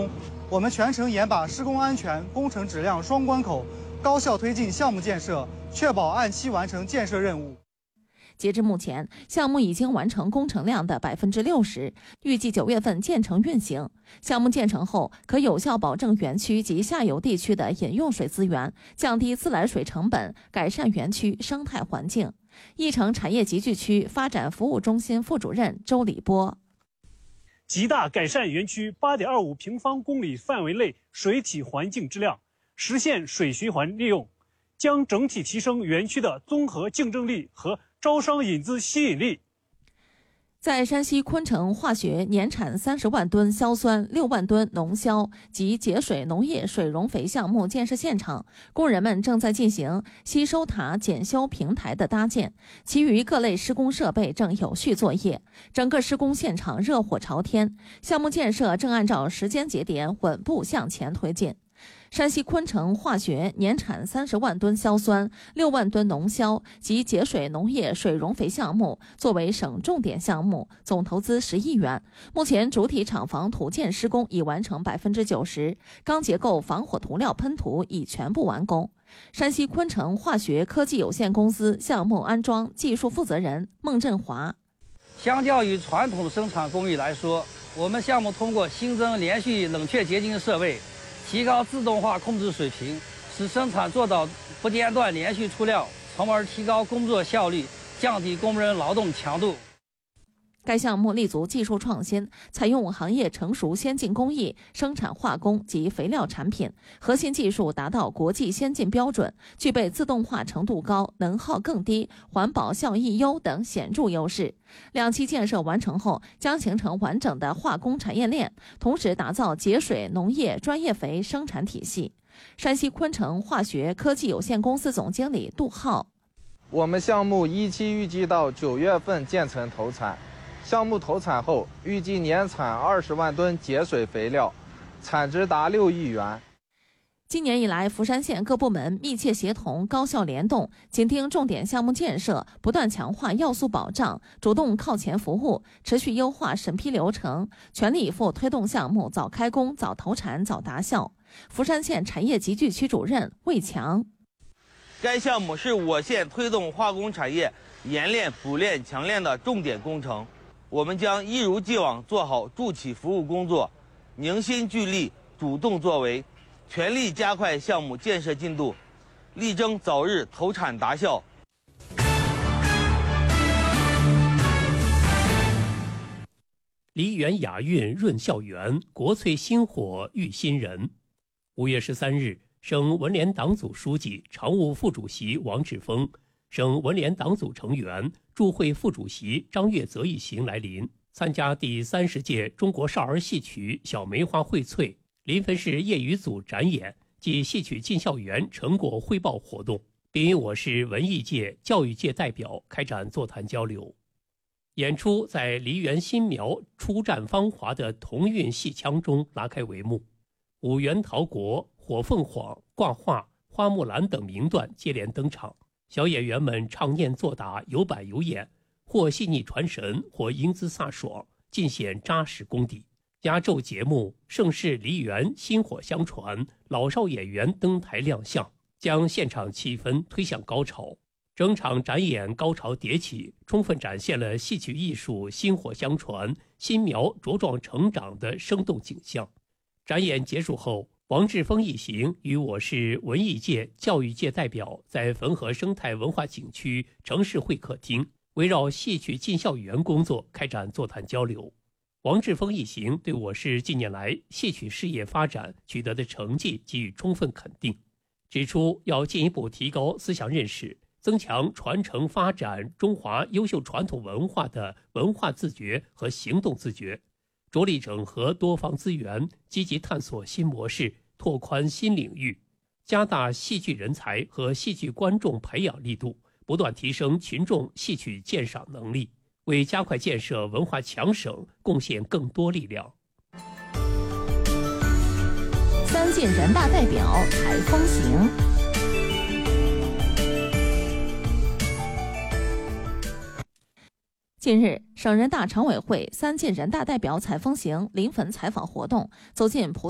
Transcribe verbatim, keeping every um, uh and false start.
工。我们全程严把施工安全、工程质量双关口，高效推进项目建设，确保按期完成建设任务。 截至目前，项目已经完成工程量的百分之六十，预计九月份建成运行。项目建成后，可有效保证园区及下游地区的饮用水资源，降低自来水成本，改善园区生态环境。义城产业集聚区发展服务中心副主任周礼波： 极大改善园区八点二五平方公里范围内水体环境质量，实现水循环利用，将整体提升园区的综合竞争力和招商引资吸引力。 在山西昆城化学年产三十万吨硝酸、六万吨浓硝及节水农业水溶肥项目建设现场，工人们正在进行吸收塔检修平台的搭建，其余各类施工设备正有序作业，整个施工现场热火朝天，项目建设正按照时间节点稳步向前推进。山西昆城化学年产三十万吨硝酸、六万吨浓硝及节水农业水溶肥项目作为省重点项目，总投资十亿元。目前主体厂房土建施工已完成百分之九十，钢结构防火涂料喷涂已全部完工。山西昆城化学科技有限公司项目安装技术负责人孟振华： 相较于传统生产工艺来说，我们项目通过新增连续冷却结晶设备，提高自动化控制水平，使生产做到不间断连续出料，从而提高工作效率，降低工人劳动强度。 该项目立足技术创新，采用行业成熟先进工艺生产化工及肥料产品，核心技术达到国际先进标准，具备自动化程度高、能耗更低、环保效益优等显著优势。两期建设完成后，将形成完整的化工产业链，同时打造节水农业专业肥生产体系。山西昆城化学科技有限公司总经理杜浩： 我们项目一期预计到九月份建成投产。项目投产后，预计年产二十万吨节水肥料，产值达六亿元。 今年以来，福山县各部门密切协同、高效联动，紧盯重点项目建设，不断强化要素保障，主动靠前服务，持续优化审批流程，全力以赴推动项目早开工、早投产、早达效。福山县产业集聚区主任魏强： 该项目是我县推动化工产业冶炼、补炼、强炼的重点工程。我们将一如既往做好助企服务工作，凝心聚力，主动作为，全力加快项目建设进度，力争早日投产达效。 梨园雅韵润校园，国粹薪火育新人。五月十三日，省文联党组书记、常务副主席王志峰，省文联党组成员、驻会副主席张月泽一行来临，参加第三十届中国少儿戏曲小梅花荟萃临汾市业余组展演暨戏曲进校园成果汇报活动，并与我市文艺界、教育界代表开展座谈交流。演出在梨园新苗初绽芳华的童韵戏腔中拉开帷幕，五元陶国、火凤凰、挂画、花木兰等名段接连登场，小演员们唱念作答，有板有眼，或细腻传神，或英姿飒爽，尽显扎实功底。压轴节目盛世梨园薪火相传，老少演员登台亮相，将现场气氛推向高潮。整场展演高潮迭起，充分展现了戏曲艺术薪火相传、新苗茁壮成长的生动景象。展演结束后，王志峰一行与我市文艺界、教育界代表在汾河生态文化景区城市会客厅，围绕戏曲进校园工作开展座谈交流。王志峰一行对我市近年来戏曲事业发展取得的成绩给予充分肯定，指出要进一步提高思想认识，增强传承发展中华优秀传统文化的文化自觉和行动自觉，着力整合多方资源，积极探索新模式，拓宽新领域，加大戏剧人才和戏剧观众培养力度，不断提升群众戏曲鉴赏能力，为加快建设文化强省贡献更多力量。 三届人大代表采风行。近日，省人大常委会三届人大代表采风行临汾采访活动走进蒲